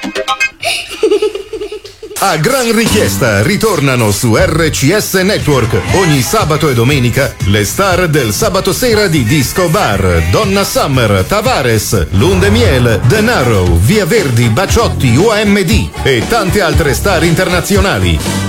A gran richiesta ritornano su RCS Network ogni sabato e domenica le star del sabato sera di Disco Bar: Donna Summer, Tavares, Lundemiel, Denaro, Via Verdi, Baciotti, OMD e tante altre star internazionali.